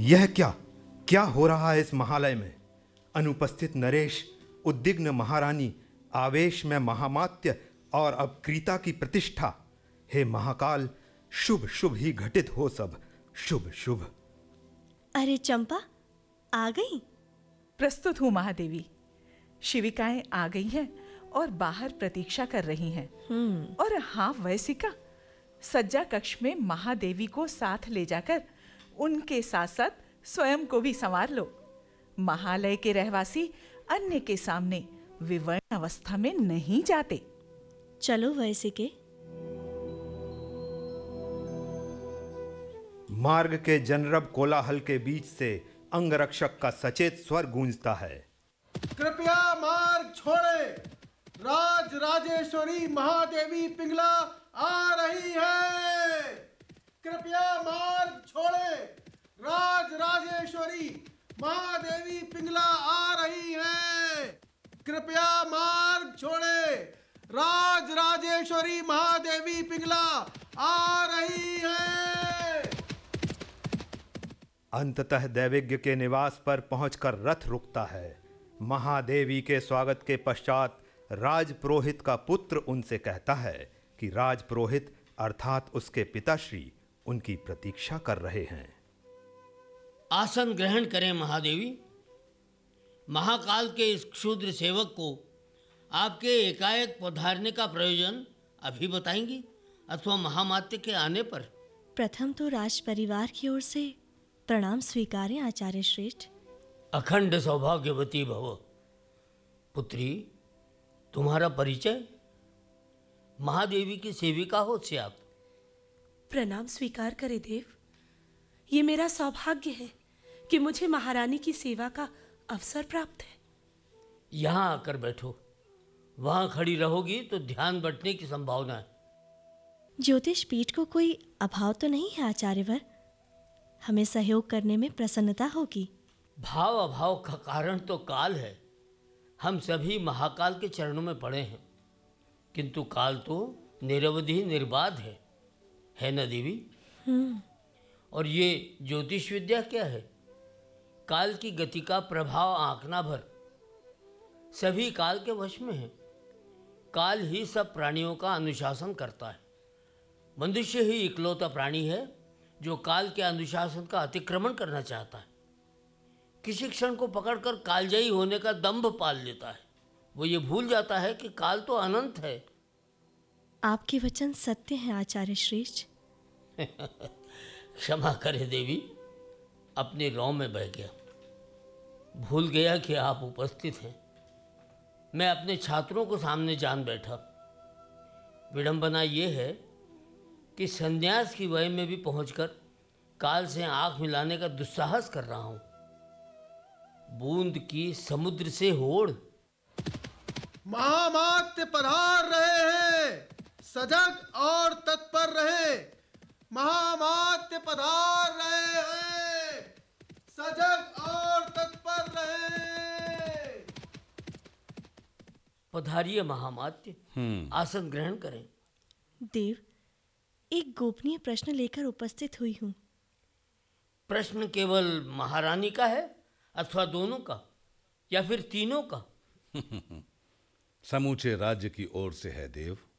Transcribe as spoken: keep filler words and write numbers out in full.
यह क्या क्या हो रहा है इस महालय में? अनुपस्थित नरेश, उद्विग्न महारानी, आवेश में महामात्य और अब क्रीता की प्रतिष्ठा। हे महाकाल, शुभ शुभ ही घटित हो सब, शुभ शुभ। अरे चंपा, आ गई? प्रस्तुत हूँ महादेवी। शिविकाएं आ गई हैं और बाहर प्रतीक्षा कर रही हैं। और हाँ वैसिका, सज्जा कक्ष में महादेवी को साथ ले जाकर उनके साथ साथ स्वयं को भी संवार लो। महालय के रहवासी अन्य के सामने विवर्ण अवस्था में नहीं जाते। चलो वैसिके। मार्ग के जनरब कोलाहल के बीच से अंगरक्षक का सचेत स्वर गूंजता है। कृपया मार्ग छोड़े, राज राजेश्वरी महादेवी पिंगला आ रही है। कृपया मार्ग छोड़े, राज राजेश्वरी महादेवी पिंगला आ रही है। कृपया मार्ग छोड़े, राज राजेश्वरी महादेवी पिंगला आ रही है। अंततः दैविज्ञ के निवास पर पहुंचकर रथ रुकता है। महादेवी के स्वागत के पश्चात राजपुरोहित का पुत्र उनसे कहता है कि राजपुरोहित अर्थात उसके पिताश्री उनकी प्रतीक्षा कर रहे हैं। आसन ग्रहण करें महादेवी। महाकाल के इस क्षुद्र सेवक को आपके एकाएक पधारने का प्रयोजन अभी बताएंगी अथवा महामात्य के आने पर? प्रथम तो राज परिवार की ओर से प्रणाम स्वीकारें आचार्य श्रेष्ठ। अखंड सौभाग्यवती भव। पुत्री, तुम्हारा परिचय? महादेवी की सेविका हो से आप? प्रणाम स्वीकार करें देव। ये मेरा सौभाग्य है कि मुझे महारानी की सेवा का अवसर प्राप्त है। यहाँ आकर बैठो। वहाँ खड़ी रहोगी तो ध्यान बंटने की संभावना है। ज्योतिष पीठ को कोई अभाव तो नहीं है आचार्यवर? हमें सहयोग करने में प्रसन्नता होगी। भाव अभाव का कारण तो काल है। हम सभी महाकाल के चरणों में पड़े हैं, किंतु काल तो निरवधि निर्बाध है, है न देवी? और ये ज्योतिष विद्या क्या है? काल की गति का प्रभाव आंकना भर। सभी काल के वश में है। काल ही सब प्राणियों का अनुशासन करता है। मनुष्य ही इकलौता प्राणी है जो काल के अनुशासन का अतिक्रमण करना चाहता है। किसी क्षण को पकड़कर कालजयी होने का दंभ पाल लेता है। वो ये भूल जाता है कि काल तो अनंत है। आपके वचन सत्य हैं आचार्य श्रेष्ठ। क्षमा करे देवी, अपने रौ में बह गया। भूल गया कि आप उपस्थित हैं। मैं अपने छात्रों को सामने जान बैठा। विडंबना ये है कि संन्यास की वय में भी पहुंचकर काल से आंख मिलाने का दुस्साहस कर रहा हूं। बूंद की समुद्र से होड़। महामात्य पधार रहे हैं, सजग और तत्पर रहे। महामात्य पधार रहे हैं, सजग और तत्पर रहे। पधारिए महामात्य, आसन ग्रहण करें। देव, एक गोपनीय प्रश्न लेकर उपस्थित हुई हूँ। प्रश्न केवल महारानी का है अथवा दोनों का या फिर तीनों का? समूचे राज्य की ओर से है देव।